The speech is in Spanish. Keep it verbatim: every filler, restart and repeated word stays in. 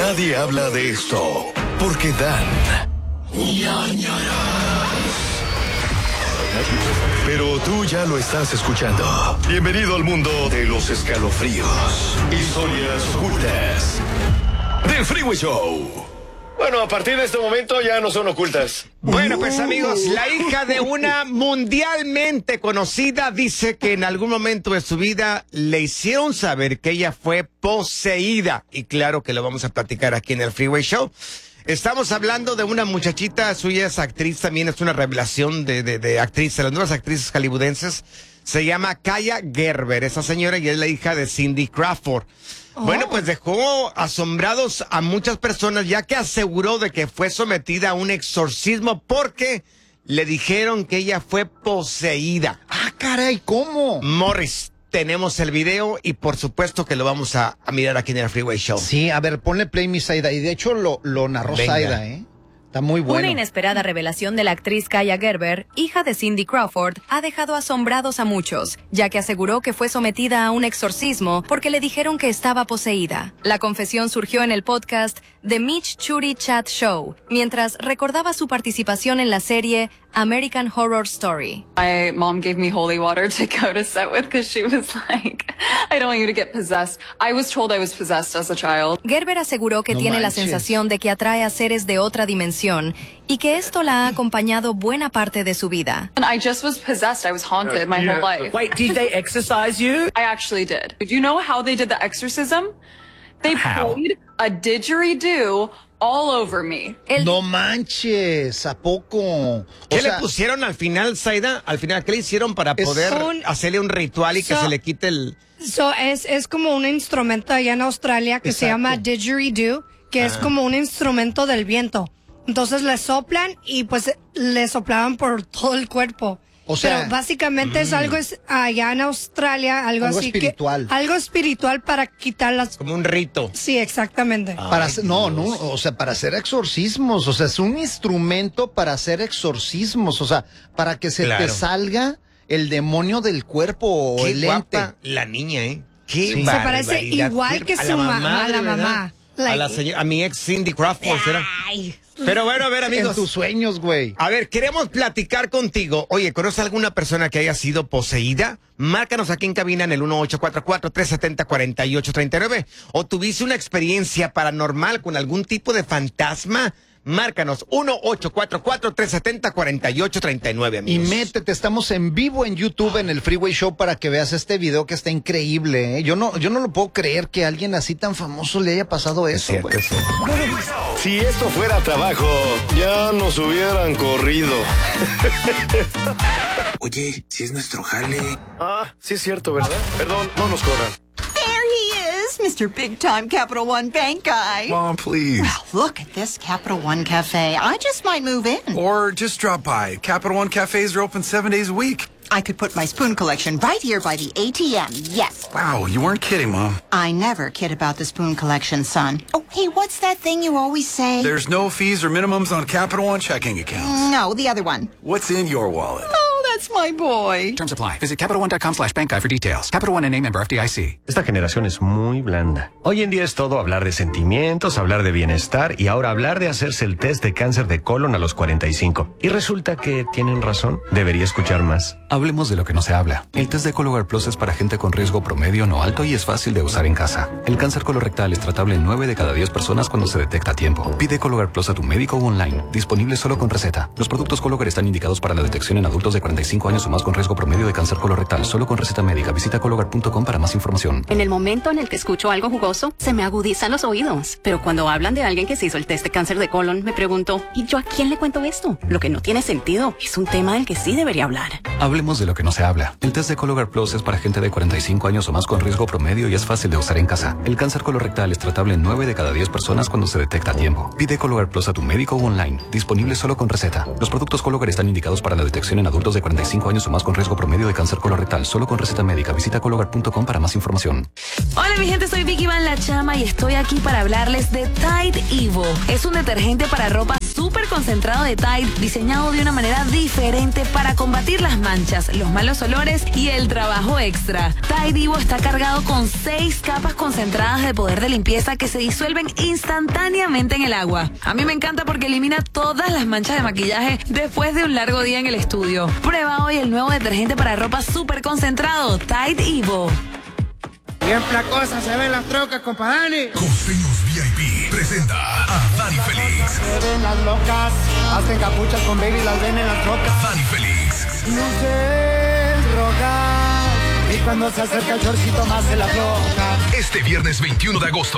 Nadie habla de esto porque dan ñañaras. Pero tú ya lo estás escuchando. Bienvenido al mundo de los escalofríos, historias ocultas del Freeway Show. Bueno, a partir de este momento ya no son ocultas. Bueno, pues amigos, la hija de una mundialmente conocida dice que en algún momento de su vida le hicieron saber que ella fue poseída. Y claro que lo vamos a platicar aquí en el Freeway Show. Estamos hablando de una muchachita, suya es actriz, también es una revelación de, de, de actriz, de las nuevas actrices hollywoodenses. Se llama Kaia Gerber, esa señora, y es la hija de Cindy Crawford. Oh. Bueno, pues dejó asombrados a muchas personas, ya que aseguró de que fue sometida a un exorcismo porque le dijeron que ella fue poseída. Ah, caray, ¿cómo? Morris, tenemos el video y por supuesto que lo vamos a, a mirar aquí en el Freeway Show. Sí, a ver, ponle play, mi Zaida. Y de hecho lo, lo narró Zaida, ¿eh? Está muy bueno. Una inesperada revelación de la actriz Kaia Gerber, hija de Cindy Crawford, ha dejado asombrados a muchos, ya que aseguró que fue sometida a un exorcismo porque le dijeron que estaba poseída. La confesión surgió en el podcast The Mitch Churi Chat Show, mientras recordaba su participación en la serie American Horror Story. My mom gave me holy water to go to set with because she was like, I don't want you to get possessed. I was told I was possessed as a child. Gerber aseguró que No tiene manches. la sensación de que atrae a seres de otra dimensión y que esto la ha acompañado buena parte de su vida. And I just was possessed. I was haunted my whole life. Wait, did they exorcise you? I actually did. Do you know how they did the exorcism? They How? played a didgeridoo all over me. El- No manches, ¿a poco? O ¿Qué sea, le pusieron al final, Zaida? Al final, ¿qué le hicieron para Es poder un- hacerle un ritual y que So- se le quite el... So, es, es como un instrumento allá en Australia que se Exacto. llama didgeridoo, que es como un instrumento del viento. Entonces le soplan y pues le soplaban por todo el cuerpo. O sea, Pero básicamente es algo es, allá en Australia, algo, Algo así espiritual. que... Algo espiritual para quitar las... como un rito. Sí, exactamente. para hacer, no, no, o sea, para hacer exorcismos, o sea, es un instrumento para hacer exorcismos, o sea, para que se Claro. te salga el demonio del cuerpo o Qué el ente. guapa la niña, ¿eh? Qué Sí. Se parece barbaridad. igual que A su la mamá, a la ¿verdad? mamá. A, Like- la señora- a mi ex Cindy Crawford, ¿será? Ay. Pero bueno, a ver, En amigos. tus sueños, güey. A ver, queremos platicar contigo. Oye, ¿conoces alguna persona que haya sido poseída? Márcanos aquí en cabina en el uno ocho cuatro cuatro, tres siete cero, cuatro ocho tres nueve. ¿O tuviste una experiencia paranormal con algún tipo de fantasma? Márcanos uno ocho cuatro cuatro, tres siete cero, cuatro ocho tres nueve, Y amigos. métete, estamos en vivo en YouTube en el Freeway Show para que veas este video que está increíble, ¿eh? Yo no, yo no lo puedo creer que a alguien así tan famoso le haya pasado Es eso, cierto, güey. es cierto. Si esto fuera trabajo, ya nos hubieran corrido. Oye, si es nuestro jale. Ah, sí es cierto, ¿verdad? Perdón, no nos corran. There he is, Mister Big Time Capital One Bank guy. Mom, please. Well, look at this Capital One Cafe. I just might move in. Or just drop by. Capital One cafes are open seven days a week. I could put my spoon collection right here by the A T M. Yes. Wow, you weren't kidding, Mom. I never kid about the spoon collection, son. Oh, hey, what's that thing you always say? There's no fees or minimums on Capital One checking accounts. No, the other one. What's in your wallet? Oh, that's my boy. Terms apply. Visit CapitalOne.com slash bank guy for details. Capital One N A member F D I C. Esta generación es muy blanda. Hoy en día es todo hablar de sentimientos, hablar de bienestar y ahora hablar de hacerse el test de cáncer de colon a los cuarenta y cinco. Y resulta que tienen razón. Debería escuchar más. Hablemos de lo que no se habla. El test de Cologuard Plus es para gente con riesgo promedio no alto y es fácil de usar en casa. El cáncer colorectal es tratable en nueve de cada diez personas cuando se detecta a tiempo. Pide Cologuard Plus a tu médico o online. Disponible solo con receta. Los productos Cologuard están indicados para la detección en adultos de cuarenta y cinco años o más con riesgo promedio de cáncer colorectal. Solo con receta médica. Visita cologuard punto com para más información. En el momento en el que escucho algo jugoso, se me agudizan los oídos. Pero cuando hablan de alguien que se hizo el test de cáncer de colon, me pregunto, ¿y yo a quién le cuento esto? Lo que no tiene sentido. Es un tema del que sí debería hablar. Hablemos de lo que no se habla. El test de Cologuard Plus es para gente de cuarenta y cinco años o más con riesgo promedio y es fácil de usar en casa. El cáncer colorectal es tratable en nueve de cada diez personas cuando se detecta a tiempo. Pide Cologuard Plus a tu médico o online. Disponible solo con receta. Los productos Cologuard están indicados para la detección en adultos de cuarenta y cinco años o más con riesgo promedio de cáncer colorectal. Solo con receta médica. Visita cologuard punto com para más información. Hola mi gente, soy Vicky Van La Chama y estoy aquí para hablarles de Tide Evo. Es un detergente para ropa súper súper concentrado de Tide, diseñado de una manera diferente para combatir las manchas, los malos olores y el trabajo extra. Tide Evo está cargado con seis capas concentradas de poder de limpieza que se disuelven instantáneamente en el agua. A mí me encanta porque elimina todas las manchas de maquillaje después de un largo día en el estudio. Prueba hoy el nuevo detergente para ropa súper concentrado, Tide Evo. Bien placosa se ven las trocas, compa Dani. Costeños V I P presenta a Dani Félix. Se ven las locas, hacen capuchas con baby, las ven en las trocas. Dani Félix. No se droga, y cuando se acerca el chorcito más se la floja. Este viernes veintiuno de agosto.